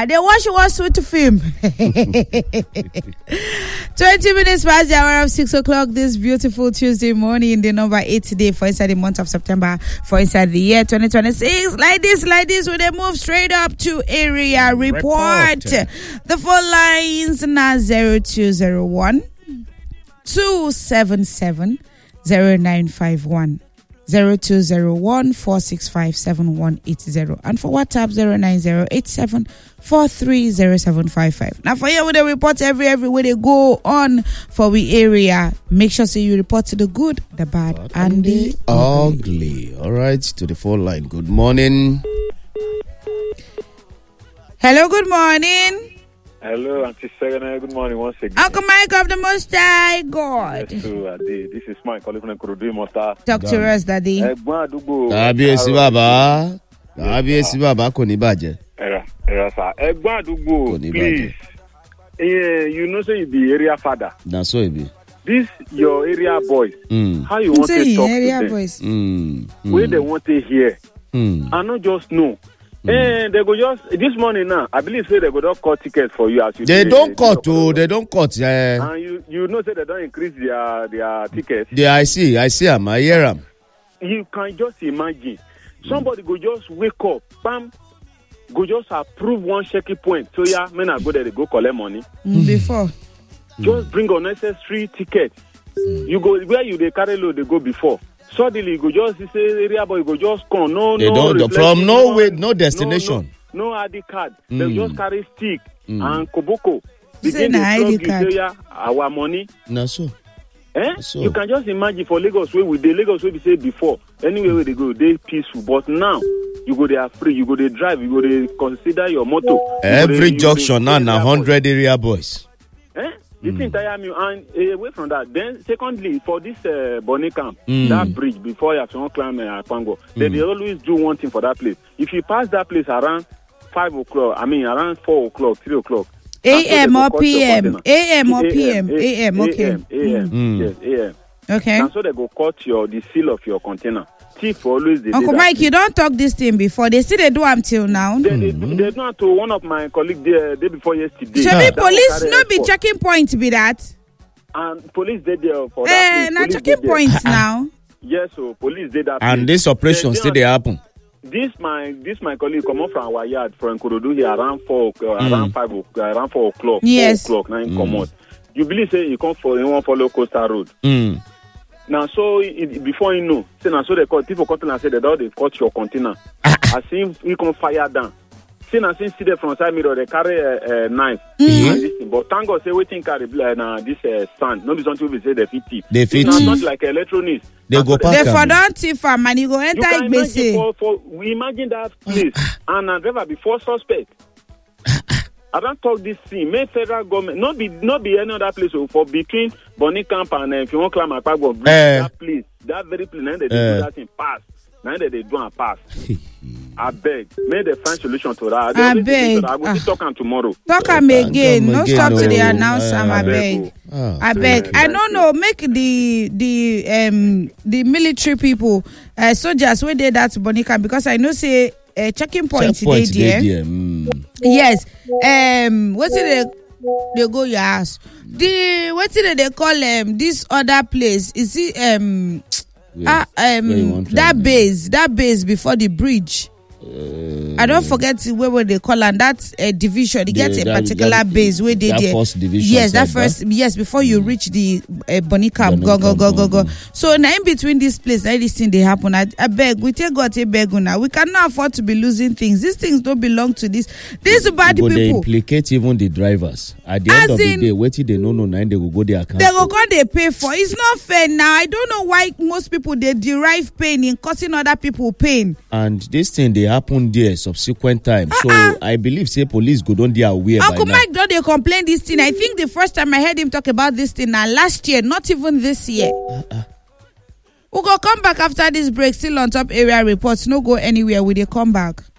They watch what's with the film. 20 minutes past the hour of 6 o'clock this beautiful Tuesday morning, the number 8 today for inside the month of September, for inside the year 2026. Like this, we they move straight up to area report. The phone lines now 0201 277 0951. 0201 465 7180 and for WhatsApp 09087 430755. Now for here with the report everywhere they go on for we area. Make sure you report to the good, the bad, and the ugly. All right, to the phone line. Good morning. Hello, good morning. Hello, Auntie Serena. Good morning once again. Uncle Mike of the Most High God. Yes, sir, this is Mike calling from Kurudu Mota. Talk to us, Daddy. Kábíyèsí bàbá. Kábíyèsí bàbá kò ní bàjẹ́. Era, sir. Please. You know, say you be area father. That's so it be. This your area boys. How you want to talk area to them? boys. Where they want to hear. I not just know. And they go just this morning now. I believe say they go just cut tickets for you as you. They don't cut. They don't cut. And you know say they don't increase their tickets. Yeah, I see. I hear them. You can just imagine somebody go just wake up, bam, go just approve one shaky point. So yeah, men are go there, they go collect money. Before. Just bring unnecessary tickets. You go where you they carry load, they go before. Suddenly, you go just say area boy, you go just come. No, from nowhere, no destination. No ID card. They just carry stick and koboko. Begin to ID card. Our money. No, so. So. You can just imagine for Lagos where we say before. Anywhere where they go, they peaceful. But now, you go there free. You go there drive. You go there consider your motto. Every junction now, 100 area boys. The thing tire me, and away from that. Then, secondly, for this Bonny Camp, that bridge before you have to climb Pango, they always do one thing for that place. If you pass that place around 5 o'clock, around 4 o'clock, 3 o'clock, AM or PM, AM or PM, AM, okay. Yes, AM. Okay. And so they go cut the seal of your container. Thief always they Uncle Mike, you don't talk this thing before. They still they do until now. They do to one of my colleagues day before yesterday. Should be police not be checking point be that? And police did there for that. Now checking points now. Yes, so police did that. And this operation still they happen. This my colleague come up from our yard from Kurudu here around 4 o'clock, around 5 o'clock, around 4 o'clock. Yes. 4 o'clock, 9 come out. You believe say you come for you want follow Coastal Road. Now, so before you know, so they call people container say they cut your container. I see you can fire down. See there from side mirror they carry a knife. But thank God say waiting carry this stand. No be something we say they fit. They fit. It's not like electronics. They go they for don't thief and you go enter we imagine that place and a driver before suspect. I don't talk this thing. May federal government not be any other place for between Bonny Camp and if you want climb Akpagbo bridge, that place, that very place, now they do that thing pass. Now they do and pass. I beg, may they find solution to that. I beg. I will be talking tomorrow. Talk again. No stop to the announcement. I beg. I beg. I don't know. Make the military people, soldiers, where they that Bonny Camp because I know say. Checking point today, dear. Yes. What's it they go your house? What's it they call this other place? Is it that base before the bridge? I don't forget where they call and that division. It gets a particular base where they did. First division. Yes, that first. Yes, before you reach the Bonny Camp. Go. So now in between this place, now this thing they happen. I beg, we take God a beg now. We cannot afford to be losing things. These things don't belong to these bad people. They implicate even the drivers. At the end of the day, waiting they no now they will go their account. They will go they pay for. It's not fair now. I don't know why most people they derive pain in causing other people pain. And this thing they happen there subsequent time. So I believe say police go don't they aware. Uncle Mike don't they complain this thing. I think the first time I heard him talk about this thing now last year, not even this year. We'll go come back after this break. Still on top area reports. No go anywhere. Will they come back?